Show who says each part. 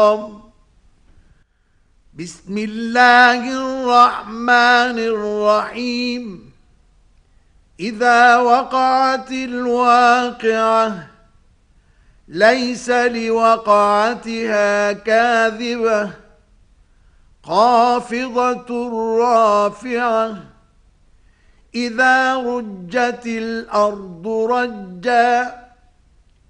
Speaker 1: بسم الله الرحمن الرحيم. إذا وقعت الواقعة ليس لوقعتها كاذبة خافضة رافعة إذا رجت الأرض رجا